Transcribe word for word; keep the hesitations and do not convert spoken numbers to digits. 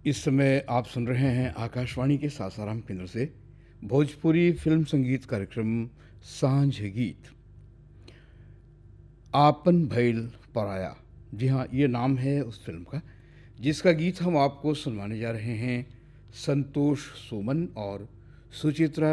इस समय आप सुन रहे हैं आकाशवाणी के सासाराम केंद्र से भोजपुरी फिल्म संगीत कार्यक्रम सांझ गीत। आपन भइल पराया, जी हाँ, ये नाम है उस फिल्म का जिसका गीत हम आपको सुनवाने जा रहे हैं। संतोष सुमन और सुचित्रा